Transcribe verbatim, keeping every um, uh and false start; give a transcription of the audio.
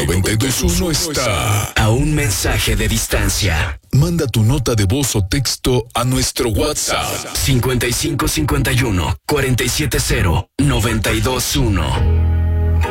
noventa y dos punto uno está A un mensaje de distancia. Manda tu nota de voz o texto a nuestro WhatsApp cincuenta y cinco cincuenta y uno cuarenta y siete cero noventa y dos uno.